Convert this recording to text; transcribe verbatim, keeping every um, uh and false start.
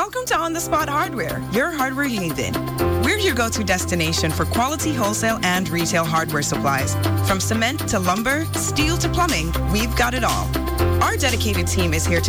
Welcome to On the Spot Hardware, your hardware haven. We're your go-to destination for quality wholesale and retail hardware supplies. From cement to lumber, steel to plumbing, we've got it all. Our dedicated team is here to